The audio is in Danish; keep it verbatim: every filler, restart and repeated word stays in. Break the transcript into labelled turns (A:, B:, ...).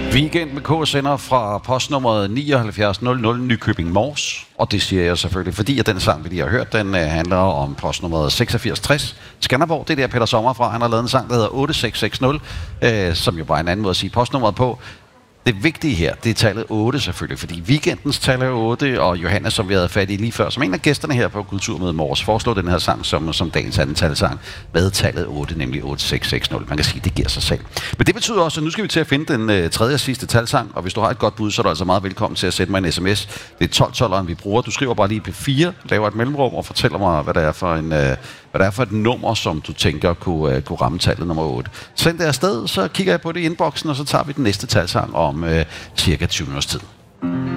A: Weekend med K sender fra postnummeret nioghalvfjerds nul nul Nykøbing Mors. Og det siger jeg selvfølgelig, fordi at den sang, vi lige har hørt, den uh, handler om postnummeret seksogfirs tres Skanderborg. Det er der Peter Sommer fra. Han har lavet en sang, der hedder otte seks seks nul, uh, som jo bare er en anden måde at sige postnummeret på. Det vigtige her, det er tallet otte selvfølgelig, fordi weekendens tal er otte, og Johannes, som vi havde fat i lige før, som en af gæsterne her på Kulturmødet Mors, foreslår den her sang som, som dagens anden talsang med tallet otte, nemlig otte seks seks nul. Man kan sige, det giver sig selv. Men det betyder også, at nu skal vi til at finde den uh, tredje og sidste talsang, og hvis du har et godt bud, så er du altså meget velkommen til at sende mig en sms. Det er tolv tolveren, vi bruger. Du skriver bare lige P fire, laver et mellemrum og fortæller mig, hvad det er for en... Uh, hvad det er for et nummer, som du tænker kunne, uh, kunne ramme tallet nummer otte. Send det afsted, så kigger jeg på det i inboxen, og så tager vi den næste talsang om uh, cirka tyve minutters tid.